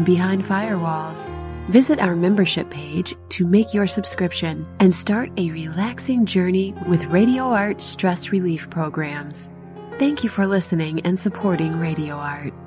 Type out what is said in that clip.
behind firewalls. Visit our membership page to make your subscription and start a relaxing journey with Radio Art stress relief programs. Thank you for listening and supporting Radio Art.